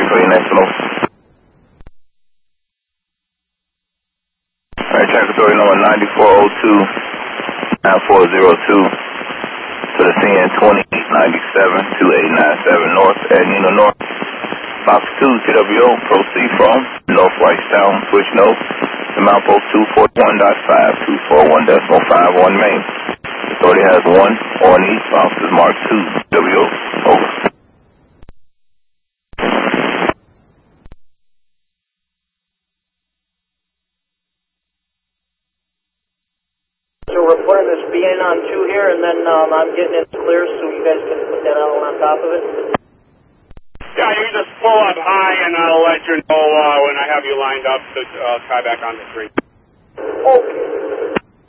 for your next load. Alright, traffic authority number 9402-9402 to the CN 2097-2897 North at Nino North. Box 2, TWO, proceed from northwest down, switch north to Mount Post 241.5241.51 main. Authority has 1 on east, box is marked 2, TWO, over. So we're putting this BN on 2 here, and then I'm getting it clear so you guys can put that on top of it. Yeah, you just pull up high, and I'll let you know when I have you lined up to tie back on the screen. Okay.